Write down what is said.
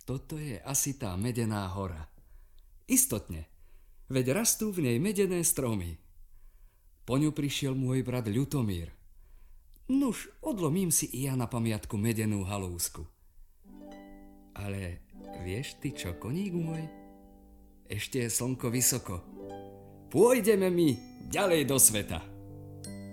Toto je asi tá medená hora. Istotne, veď rastú v nej medené stromy. Po ňu prišiel môj brat Ľutomír. Nuž, odlomím si i ja na pamiatku medenú halúsku. Ale vieš ty čo, koník môj? Ešte je slnko vysoko. Pôjdeme my ďalej do sveta.